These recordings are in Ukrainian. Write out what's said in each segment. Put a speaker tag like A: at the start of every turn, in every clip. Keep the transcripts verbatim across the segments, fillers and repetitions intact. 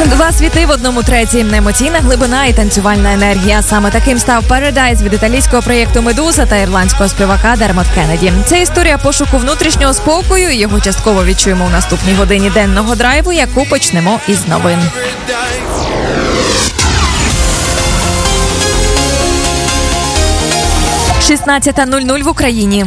A: Два світи в одному треці. Емоційна глибина і танцювальна енергія. Саме таким став Paradise від італійського проєкту «Медуза» та ірландського співака Дермот Кеннеді. Це історія пошуку внутрішнього спокою, і його частково відчуємо у наступній годині денного драйву, яку почнемо із новин. шістнадцята нуль нуль в Україні.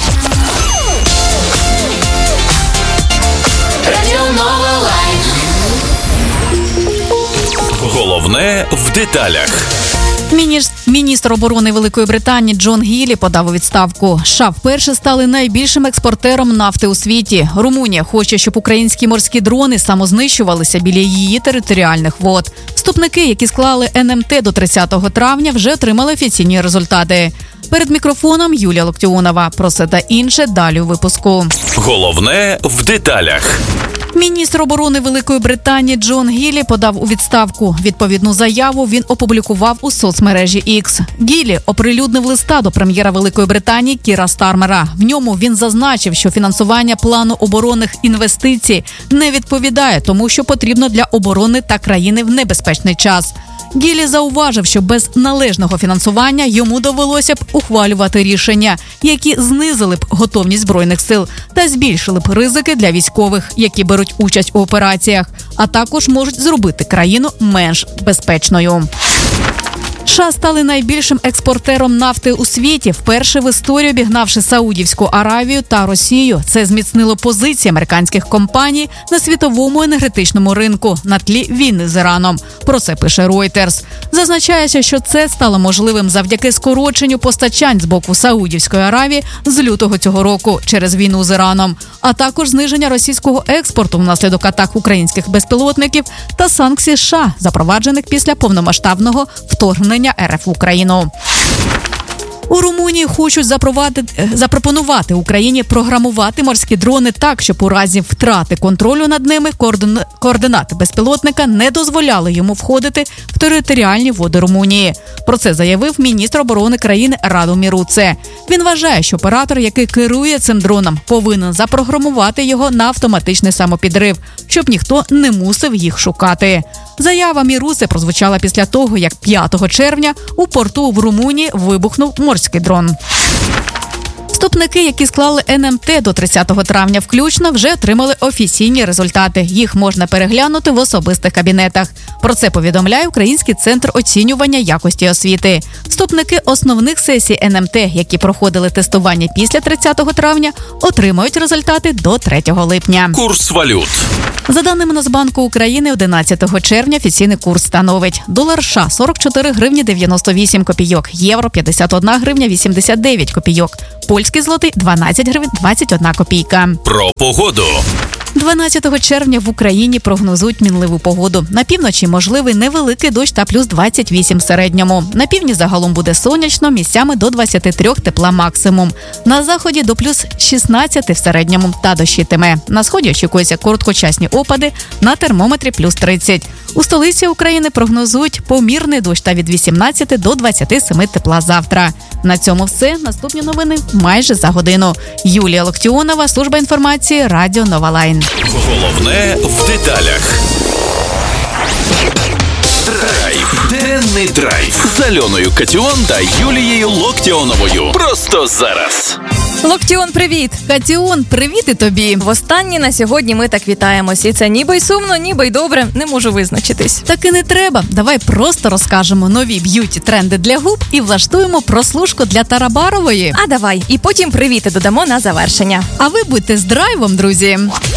B: Головне в деталях.
C: Міністр оборони Великої Британії Джон Гіллі подав у відставку. США вперше стали найбільшим експортером нафти у світі. Румунія хоче, щоб українські морські дрони самознищувалися біля її територіальних вод. Вступники, які склали ен ем те до тридцятого травня, вже отримали офіційні результати. Перед мікрофоном Юлія Локтіонова. Про це та інше далі у випуску.
B: Головне в деталях.
C: Міністр оборони Великої Британії Джон Гіллі подав у відставку. Відповідну заяву він опублікував у соцмережі X. Гіллі оприлюднив листа до прем'єра Великої Британії Кіра Стармера. В ньому він зазначив, що фінансування плану оборонних інвестицій не відповідає тому, що потрібно для оборони та країни в небезпечний час. Гіллі зауважив, що без належного фінансування йому довелося б ухвалювати рішення, які знизили б готовність Збройних сил та збільшили б ризики для військових, які беруть участь у операціях, а також можуть зробити країну менш безпечною. США стали найбільшим експортером нафти у світі, вперше в історії обігнавши Саудівську Аравію та Росію. Це зміцнило позиції американських компаній на світовому енергетичному ринку на тлі війни з Іраном. Про це пише Reuters. Зазначається, що це стало можливим завдяки скороченню постачань з боку Саудівської Аравії з лютого цього року через війну з Іраном, а також зниження російського експорту внаслідок атак українських безпілотників та санкцій США, запроваджених після повномасштабного вторгнення ер еф в Україну. У Румунії хочуть запропонувати Україні програмувати морські дрони так, щоб у разі втрати контролю над ними координати безпілотника не дозволяли йому входити в територіальні води Румунії. Про це заявив міністр оборони країни Раду Міруце. Він вважає, що оператор, який керує цим дроном, повинен запрограмувати його на автоматичний самопідрив, щоб ніхто не мусив їх шукати. Заява Міруце прозвучала після того, як п'ятого червня у порту в Румунії вибухнув морський дрон. Вступники, які склали ен ем те до тридцятого травня включно, вже отримали офіційні результати. Їх можна переглянути в особистих кабінетах. Про це повідомляє Український центр оцінювання якості освіти. Вступники основних сесій ен ем те, які проходили тестування після тридцятого травня, отримають результати до третього липня.
B: Курс валют.
C: За даними Нацбанку України, одинадцятого червня офіційний курс становить: долар США – сорок чотири гривні дев'яносто вісім копійок, євро – п'ятдесят одна гривня вісімдесят дев'ять копійок, польський злотий – дванадцять гривень двадцять одна копійка.
B: Про погоду.
C: дванадцятого червня в Україні прогнозують мінливу погоду. На півночі можливий невеликий дощ та плюс двадцять вісім в середньому. На півдні загалом буде сонячно, місцями до двадцяти трьох тепла максимум. На заході до плюс шістнадцяти в середньому та дощитиме. На сході очікуються короткочасні опади, на термометрі плюс тридцять. У столиці України прогнозують помірний дощ та від вісімнадцяти до двадцяти семи тепла завтра. На цьому все. Наступні новини майже за годину. Юлія Локтіонова, служба інформації, Радіо Нова Лайн.
B: Головне в деталях. Драйв. Денний драйв з Альоною Катіон та Юлією Локтіоновою. Просто зараз.
A: Локтіон, привіт!
C: Катіон, привіт і тобі!
A: Востаннє на сьогодні ми так вітаємось. І це ніби й сумно, ніби й добре. Не можу визначитись.
C: Так і не треба. Давай просто розкажемо нові б'юті-тренди для губ і влаштуємо прослушку для Тарабарової.
A: А давай. І потім привіти додамо на завершення.
C: А ви будьте з драйвом, друзі!